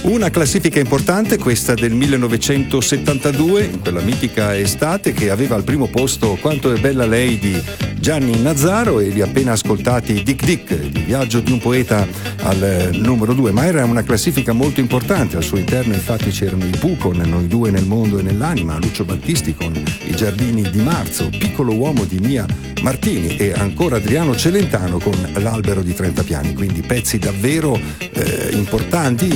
Una classifica importante, questa del 1972, in quella mitica estate, che aveva al primo posto Quanto è bella lei di Gianni Nazzaro e li appena ascoltati Dick Dick di Viaggio di un poeta al numero 2, ma era una classifica molto importante. Al suo interno infatti c'erano i Pooh con Noi due nel mondo e nell'anima, Lucio Battisti con I giardini di marzo, Piccolo uomo di Mia Martini e ancora Adriano Celentano con L'albero di 30 piani, quindi pezzi davvero importanti